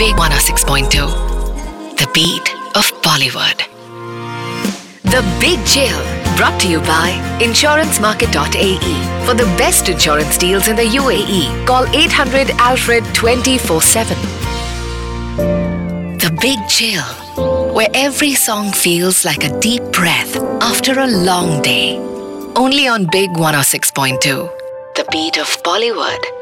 Big 106.2, the beat of Bollywood. The Big Chill, brought to you by InsuranceMarket.ae. For the best insurance deals in the UAE, call 800-ALFRED 24/7. The Big Chill, where every song feels like a deep breath after a long day. Only on Big 106.2, the beat of Bollywood.